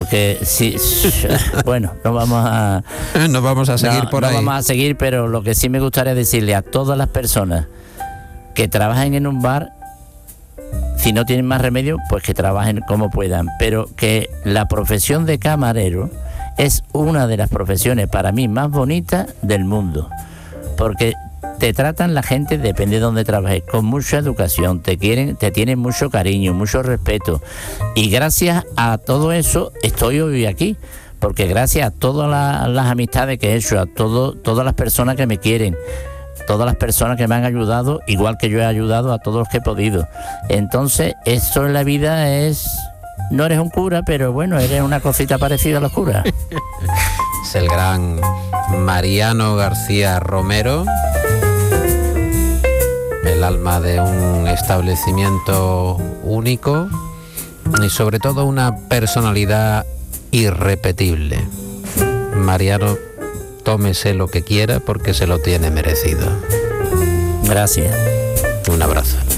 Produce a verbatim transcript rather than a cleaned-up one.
Porque sí, bueno, no vamos a... no vamos a seguir no, por no ahí. No vamos a seguir, pero lo que sí me gustaría decirle a todas las personas que trabajen en un bar, si no tienen más remedio, pues que trabajen como puedan, pero que la profesión de camarero es una de las profesiones para mí más bonitas del mundo, porque te tratan la gente, depende de donde trabajes, con mucha educación, te quieren, te tienen mucho cariño, mucho respeto, y gracias a todo eso estoy hoy aquí, porque gracias a todas la, las amistades que he hecho, a todo, todas las personas que me quieren, todas las personas que me han ayudado, igual que yo he ayudado a todos los que he podido. Entonces, eso en la vida es... No eres un cura, pero bueno, eres una cosita parecida a los curas. Es el gran Mariano García Romero, el alma de un establecimiento único y sobre todo una personalidad irrepetible. Mariano, tómese lo que quiera porque se lo tiene merecido. Gracias. Un abrazo.